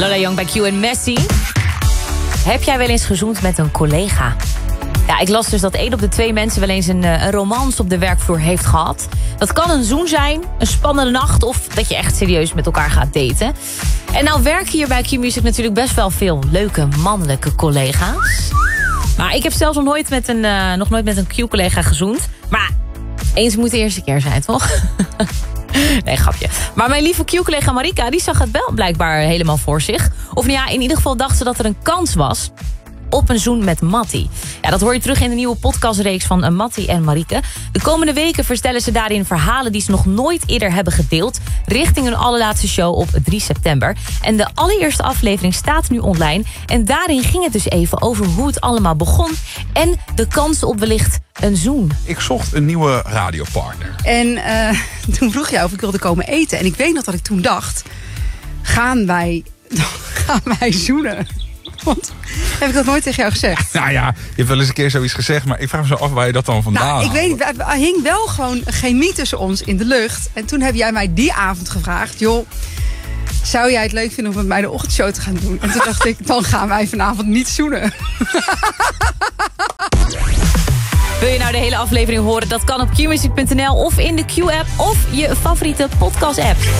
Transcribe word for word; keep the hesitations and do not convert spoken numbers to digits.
Lola Young bij Q en Messi. Heb jij wel eens gezoend met een collega? Ja, ik las dus dat één op de twee mensen wel eens een, een romance op de werkvloer heeft gehad. Dat kan een zoen zijn, een spannende nacht of dat je echt serieus met elkaar gaat daten. En nou werken hier bij Q-Music natuurlijk best wel veel leuke mannelijke collega's. Maar ik heb zelfs nog nooit met een, uh, nog nooit met een Q-collega gezoend. Maar eens moet de eerste keer zijn, toch? Nee, grapje. Maar mijn lieve Q-collega Marika, die zag het wel blijkbaar helemaal voor zich. Of nou ja, in ieder geval dacht ze dat er een kans was op een zoen met Mattie. Ja, dat hoor je terug in de nieuwe podcastreeks van uh, Mattie en Marieke. De komende weken vertellen ze daarin verhalen die ze nog nooit eerder hebben gedeeld, richting hun allerlaatste show op drie september. En de allereerste aflevering staat nu online. En daarin ging het dus even over hoe het allemaal begon en de kansen op wellicht een zoen. Ik zocht een nieuwe radiopartner. En uh, toen vroeg jij of ik wilde komen eten. En ik weet nog dat ik toen dacht, gaan wij, gaan wij zoenen? Want heb ik dat nooit tegen jou gezegd? Nou ja, je hebt wel eens een keer zoiets gezegd, maar ik vraag me zo af waar je dat dan vandaan Nou, ik haalt. weet niet, er hing wel gewoon chemie tussen ons in de lucht. En toen heb jij mij die avond gevraagd, joh, zou jij het leuk vinden om met mij de ochtendshow te gaan doen? En toen dacht ik, dan gaan wij vanavond niet zoenen. Wil je nou de hele aflevering horen? Dat kan op Q music punt n l of in de Q-app of je favoriete podcast-app.